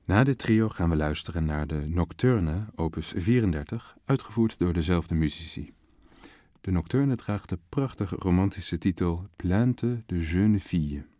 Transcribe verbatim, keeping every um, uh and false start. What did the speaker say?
Na dit trio gaan we luisteren naar de Nocturne, opus vierendertig, uitgevoerd door dezelfde muzici. De Nocturne draagt de prachtige romantische titel Plainte de jeune fille.